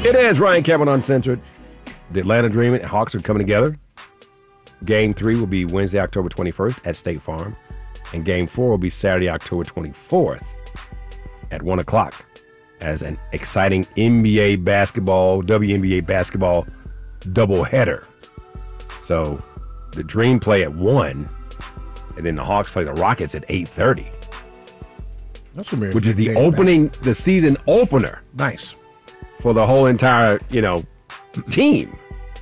It is Ryan Cameron Uncensored. The Atlanta Dream and Hawks are coming together. Game 3 will be Wednesday, October 21st at State Farm. And Game 4 will be Saturday, October 24th at 1 o'clock as an exciting NBA basketball, WNBA basketball doubleheader. So the Dream play at 1, and then the Hawks play the Rockets at 8:30. That's gonna be a which is big the day, opening, the season opener. Nice. For the whole entire, team.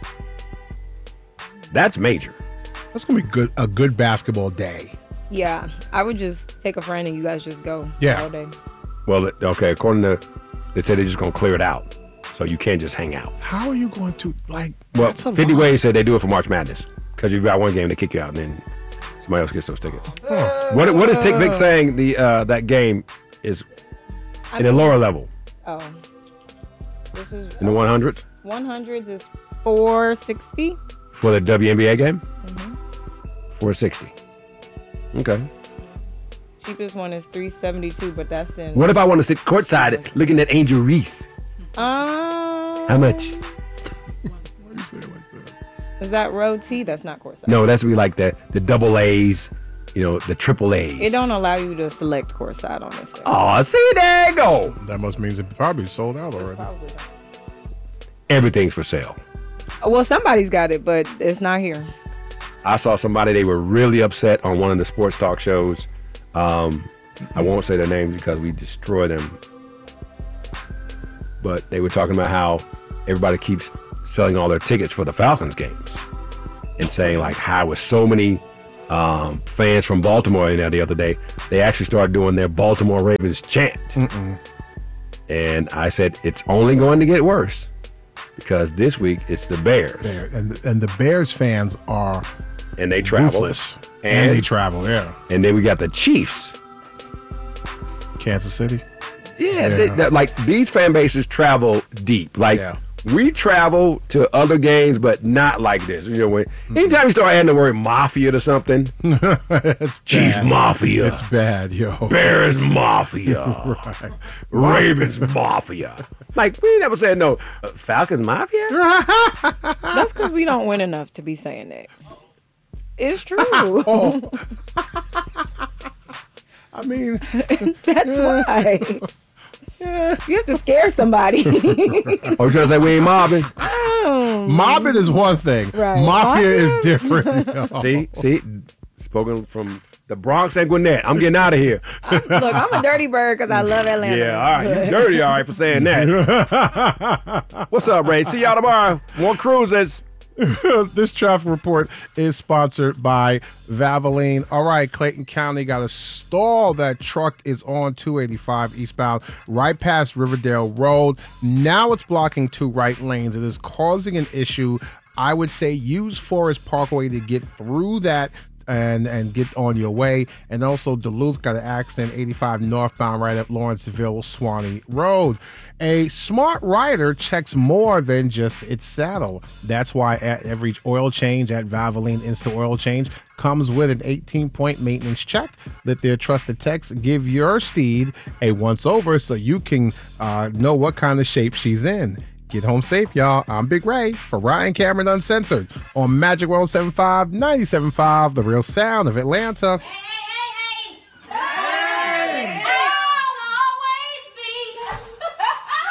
That's major. That's gonna be a good basketball day. Yeah, I would just take a friend and you guys just go Yeah. all day. Well, okay, according to, they said they're just going to clear it out. So you can't just hang out. How are you going to, Well, that's a 50 lot. Ways said they do it for March Madness. Because you've got one game, they kick you out, and then somebody else gets those tickets. What is Tick Vic saying that game is in a lower level? Oh. This is In the 100s? 100s is 460. For the WNBA game? 460. Okay. Cheapest one is 372, but that's in. What if I want to sit courtside looking at Angel Reese? How much? Why you say it like that? Is that row T? That's not courtside. No, that's be like the double A's, the triple A's. It don't allow you to select courtside on this thing. Oh, see, there you go. That must mean it probably sold out already. Probably not. Everything's for sale. Well, somebody's got it, but it's not here. I saw somebody, they were really upset on one of the sports talk shows. I won't say their names because we destroy them. But they were talking about how everybody keeps selling all their tickets for the Falcons games. And saying like how with so many fans from Baltimore in there the other day, they actually started doing their Baltimore Ravens chant. And I said, it's only going to get worse. Because this week it's the Bears. And the Bears fans are And they travel. ruthless. And they travel, yeah. And then we got the Chiefs. Kansas City. Yeah, Yeah. like these fan bases travel deep. Like Yeah. we travel to other games, but not like this. Anytime you start adding the word mafia to something, It's Chiefs bad. Mafia, It's bad, yo. Bears Mafia, Right. Ravens Mafia. Like we never said no Falcons Mafia. That's because we don't win enough to be saying that. It's true. Oh. I mean, That's why. You have to scare somebody. Oh, you trying to say we ain't mobbing? mobbing is one thing. Right. Mafia is different. yo. See, spoken from the Bronx and Gwinnett. I'm getting out of here. Look, I'm a dirty bird because I love Atlanta. Yeah, all right. You dirty, all right, for saying that. What's up, Ray? See y'all tomorrow. More cruises. This traffic report is sponsored by Valvoline. All right, Clayton County got a stall. That truck is on 285 eastbound, right past Riverdale Road. Now it's blocking 2 right lanes. It is causing an issue. I would say use Forest Parkway to get through that and get on your way. And also Duluth got an accident, 85 northbound right up Lawrenceville Swanee Road. A smart rider checks more than just its saddle. That's why at every oil change at Valvoline Insta Oil Change comes with an 18-point maintenance check. Let their trusted techs give your steed a once over so you can know what kind of shape she's in. Get home safe, y'all. I'm Big Ray for Ryan Cameron Uncensored on Magic 107.5, 97.5, The Real Sound of Atlanta.